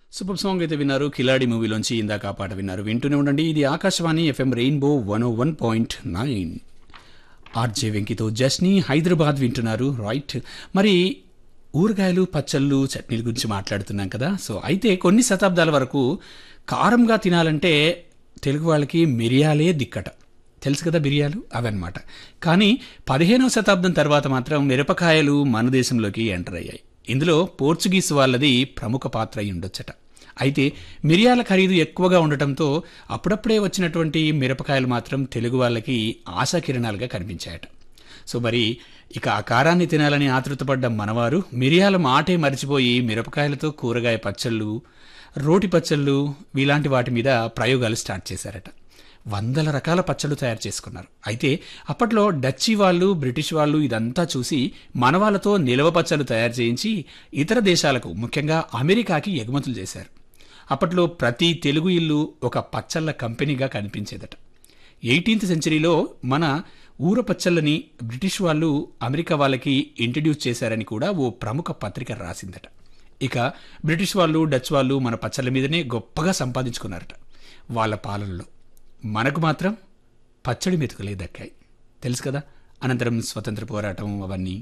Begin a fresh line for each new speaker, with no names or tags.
Super song అయితే విన్నారు. కిలాడి మూవీలోంచి ఇందాక ఆ పాట విన్నారు. వింటూనే ఉండండి. ఇది Akashvani FM rainbow 101.9. RJ వెంకితో జస్ని Hyderabad వింటున్నారు. రైట్. మరి ఊరగాయలు, పచ్చళ్ళు, చట్నీల గురించి మాట్లాడుతున్నాం కదా. సో అయితే కొన్ని శతాబ్దాల వరకు కారంగా తినాలంటే తెలుగు వాళ్ళకి మిరియాలే దిక్కట. తెలుసు కదా మిరియాలు అవన్నమాట. కానీ 15వ శతాబ్దం తర్వాత మాత్రం మిరపకాయలు మన దేశంలోకి ఎంటర్ అయ్యాయి. ఇందులో పోర్చుగీస్ వాళ్ళది ప్రముఖ పాత్ర అయి ఉండొచ్చట. అయితే మిరియాల ఖరీదు ఎక్కువగా ఉండటంతో అప్పుడప్పుడే వచ్చినటువంటి మిరపకాయలు మాత్రం తెలుగు వాళ్ళకి ఆశాకిరణాలుగా కనిపించాయట. సో మరి ఇక ఆ కారాన్ని తినాలని ఆతృతపడ్డ మనవారు మిరియాల మాటే మరిచిపోయి మిరపకాయలతో కూరగాయ పచ్చళ్ళు, రోటి పచ్చళ్ళు ఇలాంటి వాటి మీద ప్రయోగాలు స్టార్ట్ చేశారట. వందల రకాల పచ్చళ్ళు తయారు చేసుకున్నారు. అయితే అప్పట్లో డచ్చి వాళ్ళు, బ్రిటిష్ వాళ్ళు ఇదంతా చూసి మన వాళ్ళతో నిలవ పచ్చళ్ళు తయారు చేయించి ఇతర దేశాలకు, ముఖ్యంగా అమెరికాకి ఎగుమతులు చేశారు. అప్పట్లో ప్రతి తెలుగు ఇల్లు ఒక పచ్చళ్ళ కంపెనీగా కనిపించేదట. 18th సెంచరీలో మన ఊర పచ్చళ్ళని బ్రిటిష్ వాళ్ళు అమెరికా వాళ్ళకి ఇంట్రడ్యూస్ చేశారని కూడా ఓ ప్రముఖ పత్రిక రాసిందట. ఇక బ్రిటిష్ వాళ్ళు, డచ్ వాళ్ళు మన పచ్చళ్ళ మీదనే గొప్పగా సంపాదించుకున్నారట. వాళ్ళ పాలనలో మనకు మాత్రం పచ్చడి మెతుకులే దక్కాయి. తెలుసు కదా. అనంతరం స్వతంత్ర పోరాటం అవన్నీ